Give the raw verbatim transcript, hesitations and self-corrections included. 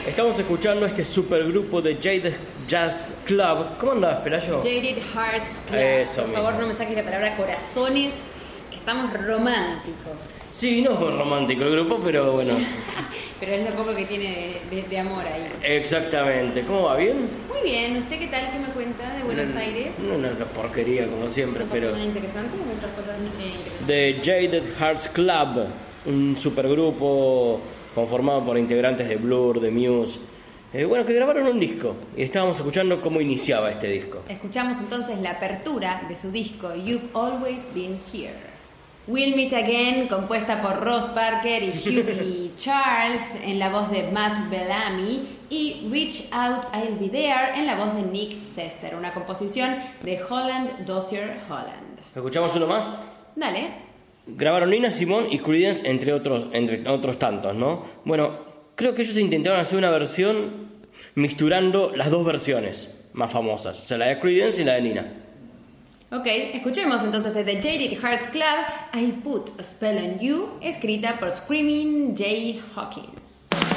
Estamos escuchando este supergrupo de Jaded Jazz Club. ¿Cómo andabas, Pelayo? Jaded Hearts Club. Eso Por mismo. favor, no me saques la palabra corazones, que estamos románticos. Sí, no es muy romántico el grupo, pero bueno. Pero es lo poco que tiene de, de, de amor ahí. Exactamente. ¿Cómo va? ¿Bien? Muy bien, ¿usted qué tal? ¿Qué me cuenta de Buenos Una- Aires? Una, una porquería, como siempre, ¿No pasó pero... nada interesante o muchas cosas eh, interesantes? The Jaded Hearts Club, un supergrupo conformado por integrantes de Blur, de Muse, eh, bueno, que grabaron un disco y estábamos escuchando cómo iniciaba este disco. Escuchamos entonces la apertura de su disco You've Always Been Here. We'll Meet Again, compuesta por Ross Parker y Hughie Charles en la voz de Matt Bellamy, y Reach Out, I'll Be There en la voz de Nick Sester, una composición de Holland Dozier Holland. ¿Escuchamos uno más? Dale. Grabaron Nina Simone y Creedence, entre otros, entre otros tantos, ¿no? Bueno, creo que ellos intentaron hacer una versión mixturando las dos versiones más famosas, o sea, la de Creedence y la de Nina. Ok, escuchemos entonces de The Jaded Hearts Club, I Put a Spell on You, escrita por Screaming Jay Hawkins.